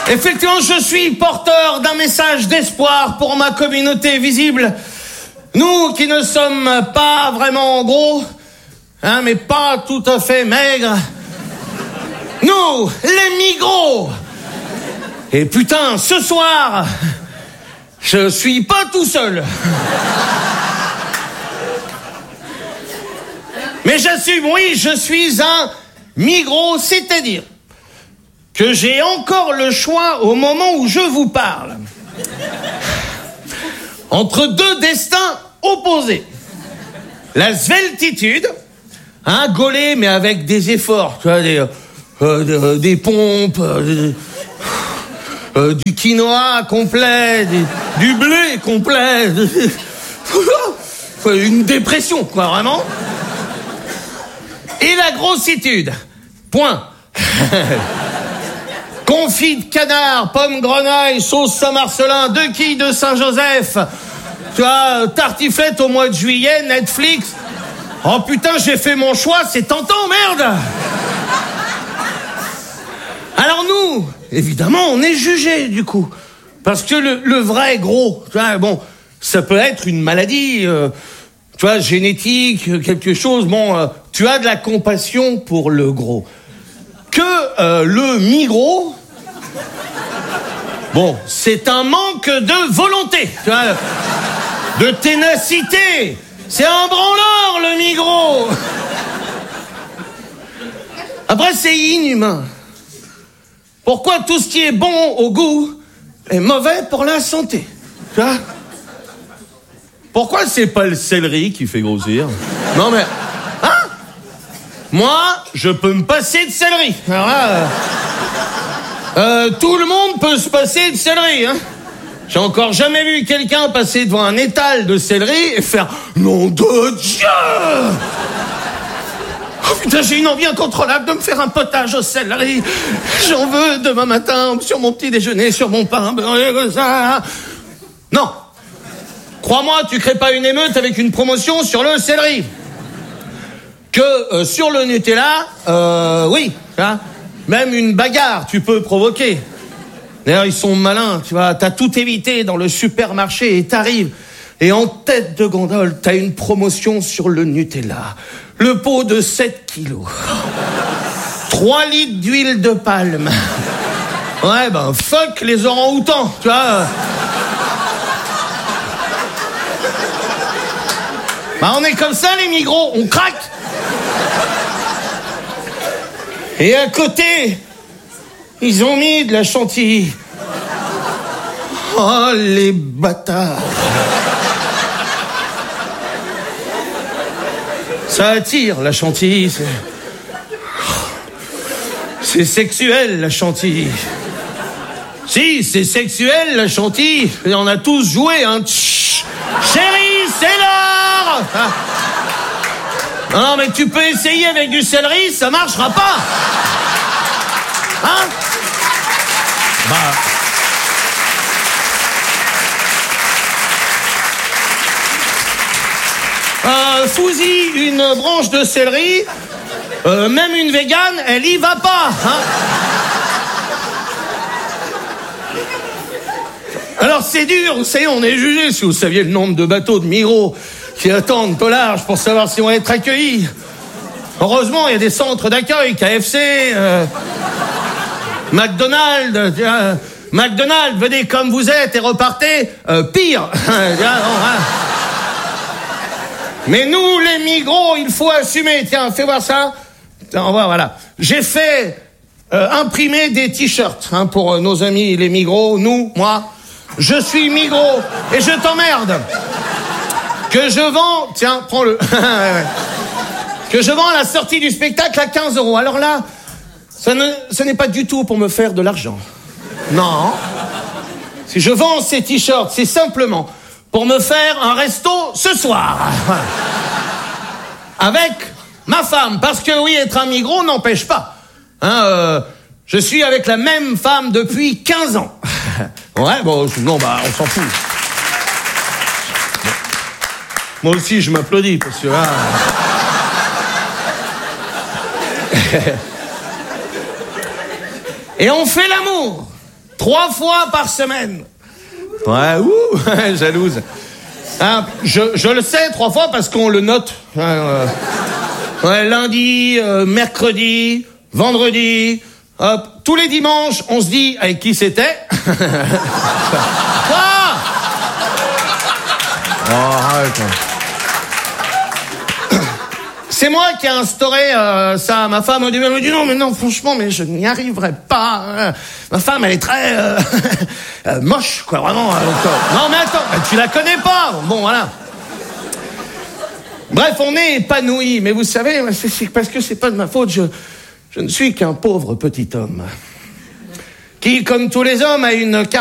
Effectivement, je suis porteur d'un message d'espoir pour ma communauté visible. Nous qui ne sommes pas vraiment gros, mais pas tout à fait maigres. Nous, les migros. Et putain, ce soir, je suis pas tout seul. Mais j'assume, oui, je suis un migros, c'est-à-dire que j'ai encore le choix au moment où je vous parle. Entre deux destins opposés. La sveltitude, gaulé mais avec des efforts, tu vois, des pompes, du quinoa complet, du blé complet, une dépression, quoi, vraiment. Et la grossitude, point. Confit de canard, pomme grenaille, sauce Saint-Marcelin, 2 quilles de Saint-Joseph, tu vois, tartiflette au mois de juillet, Netflix. Oh putain, j'ai fait mon choix, c'est tentant, merde. Alors nous, évidemment, on est jugés, du coup. Parce que le vrai gros, tu vois, bon, ça peut être une maladie, tu vois, génétique, quelque chose, bon, tu as de la compassion pour le gros. Que le mi-gros, bon, c'est un manque de volonté, tu vois, de ténacité. C'est un branleur, le mi-gros. Après, c'est inhumain. Pourquoi tout ce qui est bon au goût est mauvais pour la santé, tu vois? Pourquoi c'est pas le céleri qui fait grossir? Non mais, moi, je peux me passer de céleri. Alors là, tout le monde peut se passer de céleri, hein. J'ai encore jamais vu quelqu'un passer devant un étal de céleri et faire « Nom de Dieu !» Oh putain, j'ai une envie incontrôlable de me faire un potage au céleri. J'en veux demain matin sur mon petit déjeuner, sur mon pain beurré comme ça. Non. Crois-moi, tu crées pas une émeute avec une promotion sur le céleri. Que sur le Nutella, oui, hein, même une bagarre, tu peux provoquer. D'ailleurs, ils sont malins, tu vois, t'as tout évité dans le supermarché et t'arrives. Et en tête de gondole, t'as une promotion sur le Nutella. Le pot de 7 kilos. 3 litres d'huile de palme. Ouais, ben, fuck les orang-outans, tu vois. Bah, on est comme ça, les migros, on craque. Et à côté, ils ont mis de la chantilly. Oh, les bâtards. Ça attire, la chantilly. C'est sexuel, la chantilly. Si, c'est sexuel, la chantilly. Et on a tous joué, hein. Chut. Chérie, c'est l'heure. Non, mais tu peux essayer avec du céleri, ça marchera pas. Hein? Fousi, une branche de céleri, même une végane, elle y va pas, hein? Alors c'est dur, vous savez, on est jugé. Si vous saviez le nombre de bateaux de migros qui attendent au large pour savoir si on va être accueillis. Heureusement, il y a des centres d'accueil, KFC, McDonald's. McDonald's, venez comme vous êtes et repartez pire. Mais nous, les migros, il faut assumer. Tiens, fais voir ça. Tiens, voilà. J'ai fait imprimer des t-shirts pour nos amis les migros. Nous, moi, je suis migros et je t'emmerde. Que je vends... Tiens, prends-le. Que je vends à la sortie du spectacle à 15 €. Alors là, ce n'est pas du tout pour me faire de l'argent. Non. Si je vends ces t-shirts, c'est simplement pour me faire un resto ce soir. Avec ma femme. Parce que oui, être un migros n'empêche pas. Je suis avec la même femme depuis 15 ans. Ouais, bon, non, on s'en fout. Bon. Moi aussi, je m'applaudis parce que là... Et on fait l'amour. 3 fois par semaine. Ouais, ouh, jalouse. Hein, je le sais, 3 fois parce qu'on le note. Ouais, lundi, mercredi, vendredi, hop, tous les dimanches, on se dit avec qui c'était. Quoi? Oh, arrête. C'est moi qui ai instauré ça. Ma femme au début elle me dit non, franchement, mais je n'y arriverai pas. Ma femme, elle est très moche, quoi, vraiment. Non, mais attends, tu la connais pas. Bon, voilà. Bref, on est épanoui, mais vous savez, c'est parce que c'est pas de ma faute. Je ne suis qu'un pauvre petit homme qui, comme tous les hommes, a une